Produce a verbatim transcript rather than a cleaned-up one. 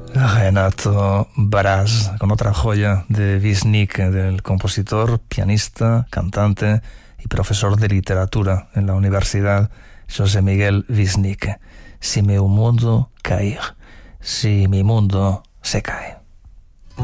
Renato Barás, con otra joya de Wisnik, del compositor, pianista, cantante y profesor de literatura en la Universidad José Miguel Wisnik. Si mi mundo caer, si mi mundo se cae.